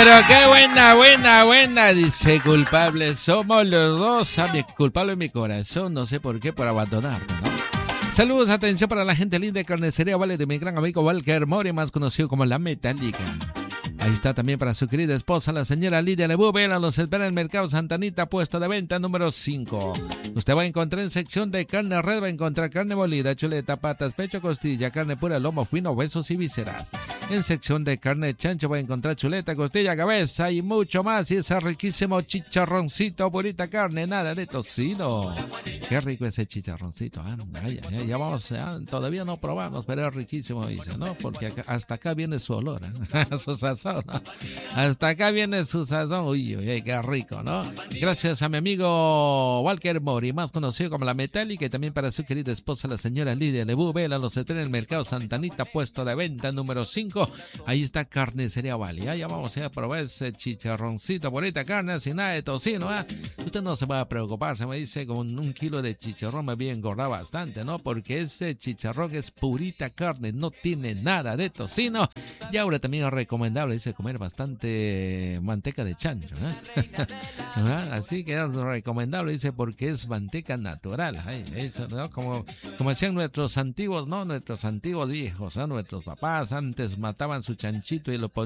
pero qué buena. Dice, culpables somos los dos. Culpable en mi corazón, no sé por qué, por abandonarme, ¿no? Saludos, atención para la gente linda de Carnicería Vale de mi gran amigo Walker Mori, más conocido como La Metálica. Ahí está también para su querida esposa, la señora Lidia Lebú. Vela, los espera en el Mercado Santa Anita, puesto de venta número 5. Usted va a encontrar en sección de carne red, va a encontrar carne molida, chuleta, patas, pecho, costilla, carne pura, lomo fino, huesos y vísceras. En sección de carne de chancho va a encontrar chuleta, costilla, cabeza y mucho más. Y ese riquísimo chicharroncito, bonita carne, nada de tocino. Qué rico ese chicharroncito. Ya vamos, todavía no probamos, pero es riquísimo, dice, ¿no? Porque hasta acá viene su olor, su sazón, ¿no? Hasta acá viene su sazón. Uy, qué rico, ¿no? Gracias a mi amigo Walker Mori, más conocido como La Metálica, y también para su querida esposa, la señora Lidia Lebú. Vela, los espera en el Mercado Santa Anita, puesto de venta número 5. Ahí está Carnicería Vale. Ya vamos a probar ese chicharroncito, bonita carne, sin nada de tocino. Usted no se va a preocupar, se me dice, con 1 kilo de chicharrón me voy a engordar bastante, ¿no? Porque ese chicharrón es purita carne, no tiene nada de tocino. Y ahora también es recomendable, dice, comer bastante manteca de chancho, así que es recomendable, dice, porque es manteca natural. Eso, ¿no? Como decían nuestros antiguos, ¿no? Nuestros antiguos viejos, nuestros papás antes mataban su chanchito y lo ponían